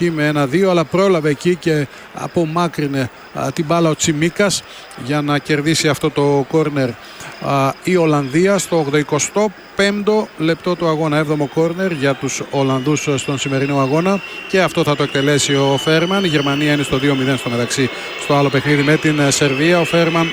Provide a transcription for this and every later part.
περιοχή με 1-2, αλλά πρόλαβε εκεί και απομάκρυνε την μπάλα ο Τσιμίκας για να κερδίσει αυτό το κόρνερ η Ολλανδία στο 85ο λεπτό του αγώνα. 7ο κόρνερ για τους Ολλανδούς στον σημερινό αγώνα, και αυτό θα το εκτελέσει ο Φέρμαν. Η Γερμανία είναι στο 2-0 στο μεταξύ στο άλλο παιχνίδι με την Σερβία. Ο Φέρμαν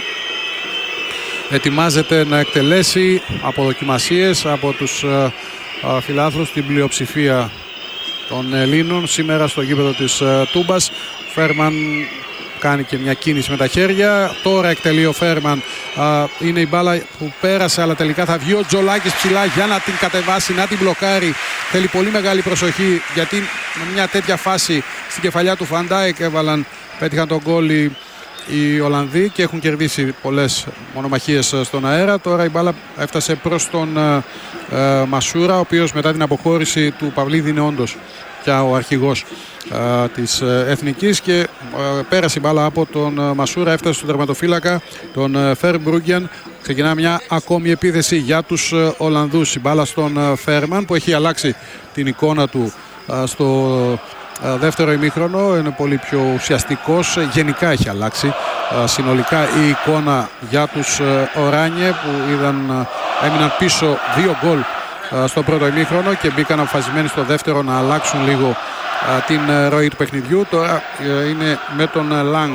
ετοιμάζεται να εκτελέσει αποδοκιμασίες από τους φιλάθλους, την πλειοψηφία των Ελλήνων σήμερα στο γήπεδο της Τούμπας. Φέρμαν κάνει και μια κίνηση με τα χέρια. Τώρα εκτελεί ο Φέρμαν. Είναι η μπάλα που πέρασε, αλλά τελικά θα βγει ο Τζολάκης ψηλά για να την κατεβάσει, να την μπλοκάρει. Θέλει πολύ μεγάλη προσοχή, γιατί με μια τέτοια φάση στην κεφαλιά του Φαντάικ πέτυχαν τον γκολ οι Ολλανδοί και έχουν κερδίσει πολλές μονομαχίες στον αέρα. Τώρα η μπάλα έφτασε προς τον Μασούρα, ο οποίος μετά την αποχώρηση του Παυλίδη είναι όντως πια ο αρχηγός της Εθνικής, και πέρασε η μπάλα από τον Μασούρα, έφτασε στον τερματοφύλακα τον Φερμπρούγκεν. Ξεκινά μια ακόμη επίθεση για τους Ολλανδούς. Η μπάλα στον Φέρμαν, που έχει αλλάξει την εικόνα του στο δεύτερο ημίχρονο, είναι πολύ πιο ουσιαστικός. Γενικά έχει αλλάξει συνολικά η εικόνα για τους Οράνιε, που έμειναν πίσω 2 γκολ στο πρώτο ημίχρονο και μπήκαν αποφασισμένοι στο δεύτερο να αλλάξουν λίγο την ροή του παιχνιδιού. Τώρα είναι με τον Λάνκ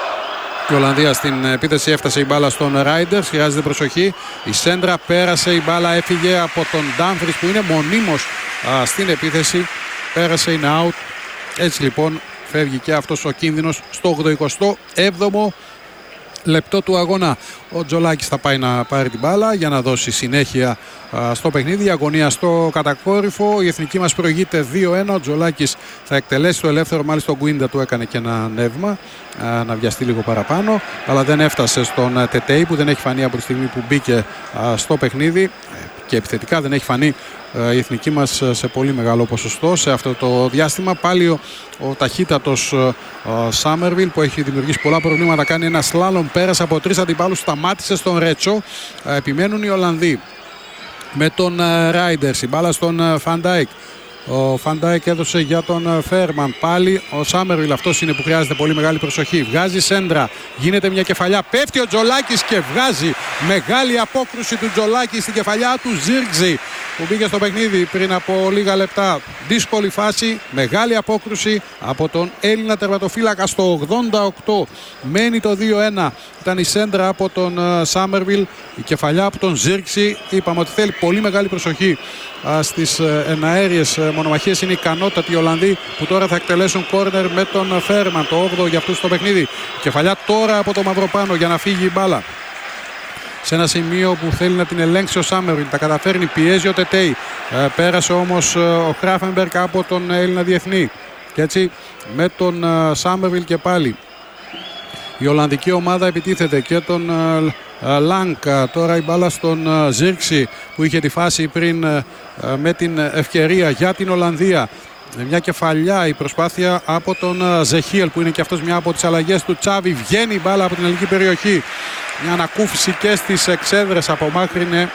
η Ολλανδία στην επίθεση. Έφτασε η μπάλα στον Ράιντερς, χρειάζεται προσοχή. Η σέντρα πέρασε, η μπάλα έφυγε από τον Ντάμφρις, που είναι μονίμως στην επίθεση. Πέρασε, είναι out. Έτσι λοιπόν φεύγει και αυτός ο κίνδυνος στο 87ο λεπτό του αγώνα. Ο Τζολάκης θα πάει να πάρει την μπάλα για να δώσει συνέχεια στο παιχνίδι. Η αγωνία στο κατακόρυφο. Η εθνική μας προηγείται 2-1. Ο Τζολάκης θα εκτελέσει το ελεύθερο. Μάλιστα ο Γκουίντα του έκανε και ένα νεύμα να βιαστεί λίγο παραπάνω, αλλά δεν έφτασε στον Τετέι, που δεν έχει φανεί από τη στιγμή που μπήκε στο παιχνίδι, και επιθετικά δεν έχει φανεί η εθνική μας σε πολύ μεγάλο ποσοστό σε αυτό το διάστημα. Πάλι ο ταχύτατος Σάμερβιλ, που έχει δημιουργήσει πολλά προβλήματα, κάνει ένα σλάλομ, πέρασε από 3 αντιπάλους, σταμάτησε στον Ρέτσο. Επιμένουν οι Ολλανδοί με τον Ράιντερς. Η μπάλα στον Φαντάικ. Ο Φαντάικ έδωσε για τον Φέρμαν. Πάλι ο Σάμερβιλ, αυτός είναι που χρειάζεται πολύ μεγάλη προσοχή. Βγάζει σέντρα, γίνεται μια κεφαλιά, πέφτει ο Τζολάκης και βγάζει. Μεγάλη απόκρουση του Τζολάκη στην κεφαλιά του Ζίρκζη, που μπήκε στο παιχνίδι πριν από λίγα λεπτά. Δύσκολη φάση, μεγάλη απόκρουση από τον Έλληνα τερματοφύλακα στο 88. Μένει το 2-1. Ήταν η σέντρα από τον Σάμερβιλ, η κεφαλιά από τον Ζίρκζη. Είπαμε ότι θέλει πολύ μεγάλη προσοχή στις εναέριες μονομαχίες. Είναι ικανότατοι οι Ολλανδοί, που τώρα θα εκτελέσουν κόρνερ με τον Φέρμαν, το 8ο για αυτούς στο παιχνίδι. Κεφαλιά τώρα από το Μαυροπάνο για να φύγει η μπάλα σε ένα σημείο που θέλει να την ελέγξει ο Σάμερβιλ. Τα καταφέρνει, πιέζει ο Τετέι. Πέρασε όμως ο Χράφενμπεργκ από τον Έλληνα διεθνή. Και έτσι με τον Σάμερβιλ και πάλι η Ολλανδική ομάδα επιτίθεται, και τον Λάνκα. Τώρα η μπάλα στον Ζίρξη, που είχε τη φάση πριν με την ευκαιρία για την Ολλανδία. Μια κεφαλιά, η προσπάθεια από τον Ζεχίελ, που είναι και αυτός μια από τις αλλαγές του Τσάβη. Βγαίνει η μπάλα από την ελληνική περιοχή. Μια ανακούφιση και στις εξέδρες, απομάκρυνε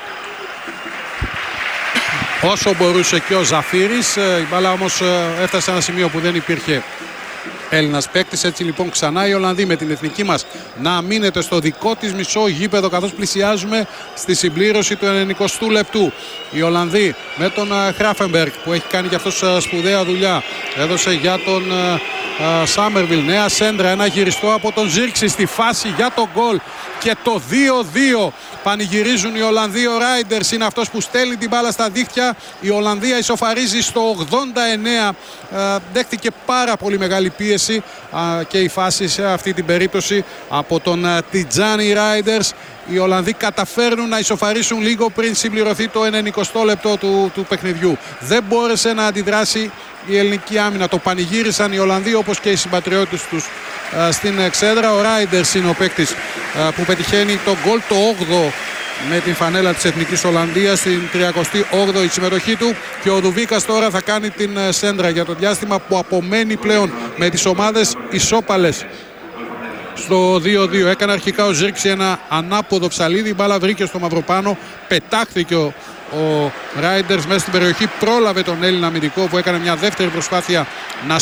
όσο μπορούσε και ο Ζαφύρης. Η μπάλα όμως έφτασε σε ένα σημείο που δεν υπήρχε Έλληνας παίκτης. Έτσι λοιπόν ξανά οι Ολλανδοί με την εθνική μας να μείνεται στο δικό της μισό γήπεδο, καθώς πλησιάζουμε στη συμπλήρωση του 90ου λεπτού. Οι Ολλανδοί με τον Χράφενμπεργκ, που έχει κάνει και αυτός σπουδαία δουλειά, έδωσε για τον Σάμερβιλ νέα σέντρα, ένα γυριστό από τον Ζίρξη στη φάση για τον γκολ, και το 2-2. Πανηγυρίζουν οι Ολλανδοί. Ο Ράιντερς είναι αυτός που στέλνει την μπάλα στα δίχτυα. Η Ολλανδία ισοφαρίζει στο 89. Δέχτηκε πάρα πολύ μεγάλη πίεση και η φάση σε αυτή την περίπτωση από τον Τιτζάνι Ράιντερς. Οι Ολλανδοί καταφέρνουν να ισοφαρίσουν λίγο πριν συμπληρωθεί το 90ο λεπτό του παιχνιδιού. Δεν μπόρεσε να αντιδράσει η ελληνική άμυνα. Το πανηγύρισαν οι Ολλανδοί, όπως και οι συμπατριώτες τους στην εξέδρα. Ο Ράιντερς είναι ο παίκτης που πετυχαίνει το γκολ, το 8ο με την φανέλα της Εθνικής Ολλανδίας, στην 38η συμμετοχή του, και ο Δουβίκας τώρα θα κάνει την σέντρα για το διάστημα που απομένει πλέον με τις ομάδες ισόπαλες στο 2-2. Έκανε αρχικά ο Ζίρξη ένα ανάποδο ψαλίδι, η μπάλα βρήκε στο Μαυροπάνο, πετάχθηκε ο Ράιντερς μέσα στην περιοχή, πρόλαβε τον Έλληνα αμυντικό που έκανε μια δεύτερη προσπάθεια να